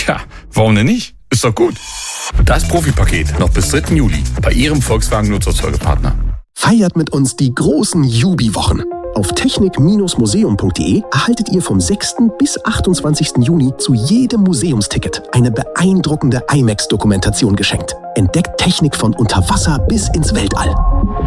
Tja, warum denn nicht? Ist doch gut. Das Profipaket noch bis 3. Juli bei Ihrem Volkswagen-Nutzfahrzeugepartner. Feiert mit uns die großen Jubi-Wochen. Auf technik-museum.de erhaltet ihr vom 6. bis 28. Juni zu jedem Museumsticket eine beeindruckende IMAX-Dokumentation geschenkt. Entdeckt Technik von unter Wasser bis ins Weltall.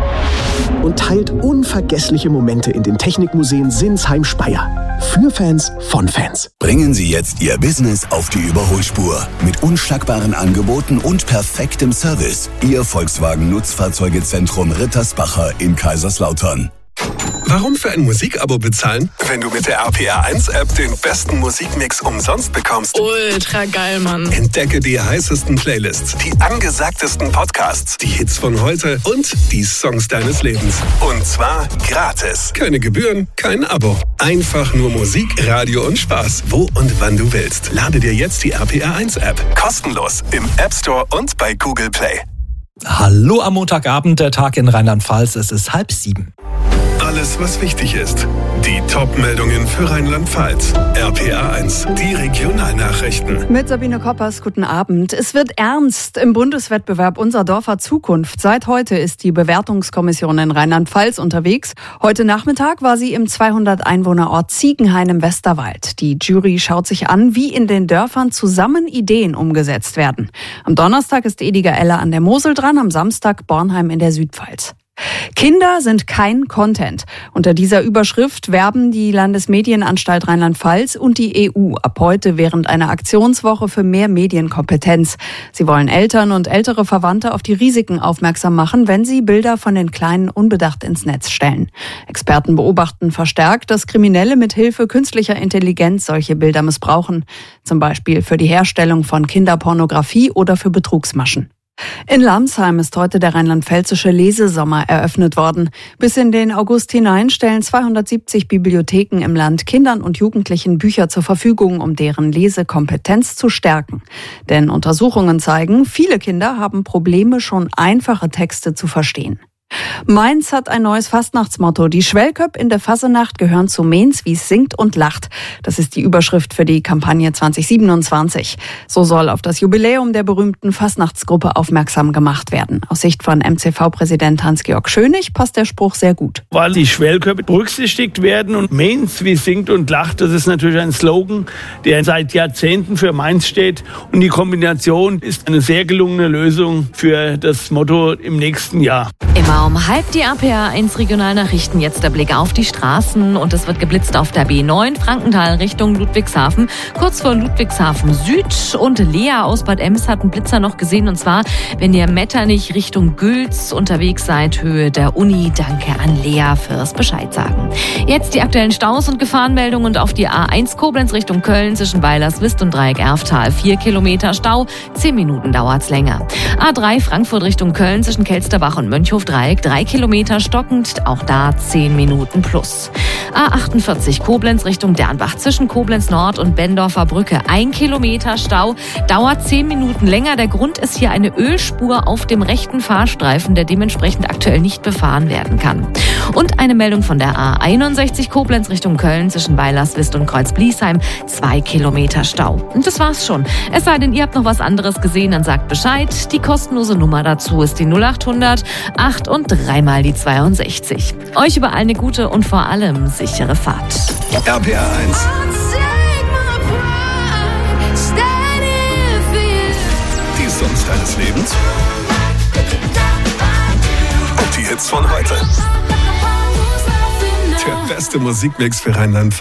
Und teilt unvergessliche Momente in den Technikmuseen Sinsheim-Speyer. Für Fans von Fans. Bringen Sie jetzt Ihr Business auf die Überholspur. Mit unschlagbaren Angeboten und perfektem Service. Ihr Volkswagen-Nutzfahrzeugezentrum Rittersbacher in Kaiserslautern. Warum für ein Musikabo bezahlen, wenn du mit der RPR1-App den besten Musikmix umsonst bekommst? Ultra geil, Mann. Entdecke die heißesten Playlists, die angesagtesten Podcasts, die Hits von heute und die Songs deines Lebens. Und zwar gratis. Keine Gebühren, kein Abo. Einfach nur Musik, Radio und Spaß, wo und wann du willst. Lade dir jetzt die RPR1-App. Kostenlos im App Store und bei Google Play. Hallo am Montagabend, der Tag in Rheinland-Pfalz. Es ist 6:30. Alles, was wichtig ist. Die Top-Meldungen für Rheinland-Pfalz. RPR1, die Regionalnachrichten. Mit Sabine Koppers, guten Abend. Es wird ernst im Bundeswettbewerb Unser Dorf hat Zukunft. Seit heute ist die Bewertungskommission in Rheinland-Pfalz unterwegs. Heute Nachmittag war sie im 200-Einwohner-Ort Ziegenhain im Westerwald. Die Jury schaut sich an, wie in den Dörfern zusammen Ideen umgesetzt werden. Am Donnerstag ist Ediger-Eller an der Mosel dran, am Samstag Bornheim in der Südpfalz. Kinder sind kein Content. Unter dieser Überschrift werben die Landesmedienanstalt Rheinland-Pfalz und die EU ab heute während einer Aktionswoche für mehr Medienkompetenz. Sie wollen Eltern und ältere Verwandte auf die Risiken aufmerksam machen, wenn sie Bilder von den Kleinen unbedacht ins Netz stellen. Experten beobachten verstärkt, dass Kriminelle mit Hilfe künstlicher Intelligenz solche Bilder missbrauchen. Zum Beispiel für die Herstellung von Kinderpornografie oder für Betrugsmaschen. In Lamsheim ist heute der rheinland-pfälzische Lesesommer eröffnet worden. Bis in den August hinein stellen 270 Bibliotheken im Land Kindern und Jugendlichen Bücher zur Verfügung, um deren Lesekompetenz zu stärken. Denn Untersuchungen zeigen, viele Kinder haben Probleme, schon einfache Texte zu verstehen. Mainz hat ein neues Fastnachtsmotto. Die Schwellköpp in der Fasenacht gehören zu Mainz, wie es singt und lacht. Das ist die Überschrift für die Kampagne 2027. So soll auf das Jubiläum der berühmten Fastnachtsgruppe aufmerksam gemacht werden. Aus Sicht von MCV-Präsident Hans-Georg Schönig passt der Spruch sehr gut. Weil die Schwellköppe berücksichtigt werden und Mainz, wie es singt und lacht, das ist natürlich ein Slogan, der seit Jahrzehnten für Mainz steht. Und die Kombination ist eine sehr gelungene Lösung für das Motto im nächsten Jahr. Immer um 12:30 die RPR1 Regionalnachrichten. Jetzt der Blick auf die Straßen und es wird geblitzt auf der B9 Frankenthal Richtung Ludwigshafen. Kurz vor Ludwigshafen Süd und Lea aus Bad Ems hat einen Blitzer noch gesehen, und zwar, wenn ihr Metternich Richtung Gülz unterwegs seid, Höhe der Uni. Danke an Lea fürs Bescheid sagen. Jetzt die aktuellen Staus und Gefahrenmeldungen und auf die A1 Koblenz Richtung Köln zwischen Weilerswist und Dreieck-Erftal 4 Kilometer Stau, 10 Minuten dauert's länger. A3 Frankfurt Richtung Köln zwischen Kelsterbach und Mönchhof-Dreieck 3 Kilometer stockend, auch da 10 Minuten plus. A48 Koblenz Richtung Dernbach zwischen Koblenz Nord und Bendorfer Brücke 1 Kilometer Stau, dauert 10 Minuten länger. Der Grund ist hier eine Ölspur auf dem rechten Fahrstreifen, der dementsprechend aktuell nicht befahren werden kann. Und eine Meldung von der A61 Koblenz Richtung Köln zwischen Weilerswist und Kreuz-Bliesheim 2 Kilometer Stau. Und das war's schon. Es sei denn, ihr habt noch was anderes gesehen, dann sagt Bescheid. Die kostenlose Nummer dazu ist die 0800 8 und 3 mal die 62. Euch überall eine gute und vor allem sichere Fahrt. RPR1. Die Songs deines Lebens. Und die Hits von heute. Der beste Musikmix für Rheinland-Pfalz.